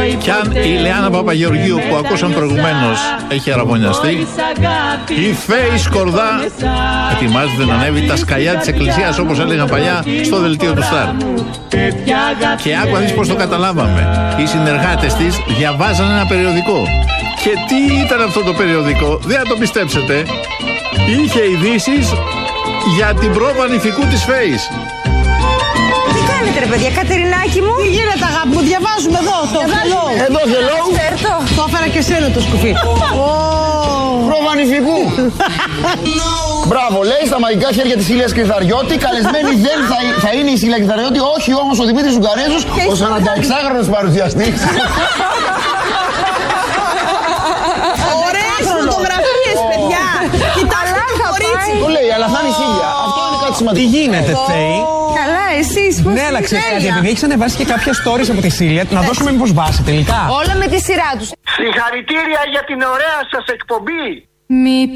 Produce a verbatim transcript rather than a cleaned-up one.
Κι αν η Λεάννα Παπαγεωργίου που ακούσαν προηγουμένως έχει αραβωνιαστεί, η Φέη Σκορδά ετοιμάζεται να ανέβει τα σκαλιά της εκκλησίας, όπως έλεγαν παλιά στο δελτίο του Σταρ. Και άκου να δεις πως το καταλάβαμε. Οι συνεργάτες της διαβάζαν ένα περιοδικό. Και τι ήταν αυτό το περιοδικό, δεν θα το πιστέψετε. Είχε ειδήσεις για την πρόβα νηφικού της Φέης. Τι κάνετε ρε παιδιά, Κατερινάκη μου? Τι γίνεται αγάπη μου, διαβάζουμε εδώ το hello. Εδώ hello. Το έφερα και σένα το σκουφί. Πρόβα νηφικού. Μπράβο, λέει στα μαγικά χέρια της Ήλιας Κρυθαριώτη. Καλεσμένη δεν θα, θα είναι η Ήλια Κρυθαριώτη, όχι όμως ο Δημήτρης Ζουγκαρέζος, ο σαρανταεξάχρονος παρουσιαστής. Ωραίες φωτογραφίες, παιδιά. Κοιτάξτε το κορίτσι. Το λέει, αλλά θα είναι η Ήλια. Αυτό είναι κάτι σημαντικό. Τι γίνεται, Θέη? Καλά, εσείς πώς? Ναι, αλλά ξέρεις κάτι, επειδή έχεις ανεβάσει και κάποια stories από τη Σίλια, να δώσουμε μήπως βάση τελικά. Όλα με τη σειρά τους. Συγχαρητήρια για την ωραία σας εκπομπή. Μη